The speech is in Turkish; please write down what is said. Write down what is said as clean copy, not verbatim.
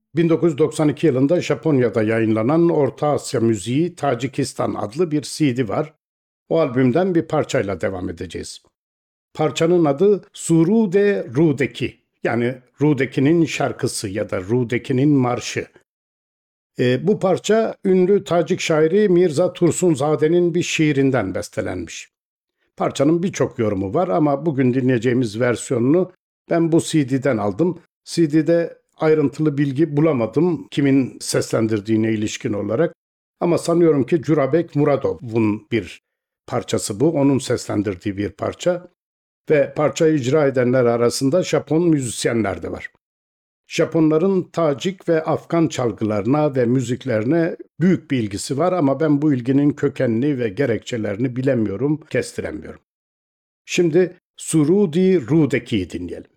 1992 yılında Japonya'da yayınlanan Orta Asya Müziği Tacikistan adlı bir CD var. O albümden bir parçayla devam edeceğiz. Parçanın adı Surude Rudeki, yani Rudeki'nin şarkısı ya da Rudeki'nin marşı. Bu parça ünlü Tacik şairi Mirza Tursunzade'nin bir şiirinden bestelenmiş. Parçanın birçok yorumu var ama bugün dinleyeceğimiz versiyonunu ben bu CD'den aldım. CD'de ayrıntılı bilgi bulamadım kimin seslendirdiğine ilişkin olarak. Ama sanıyorum ki Jurabek Muradov'un bir parçası bu. Onun seslendirdiği bir parça. Ve parçayı icra edenler arasında Japon müzisyenler de var. Japonların Tacik ve Afgan çalgılarına ve müziklerine büyük bir ilgisi var ama ben bu ilginin kökenini ve gerekçelerini bilemiyorum, kestiremiyorum. Şimdi Surudi Rudeki'yi dinleyelim.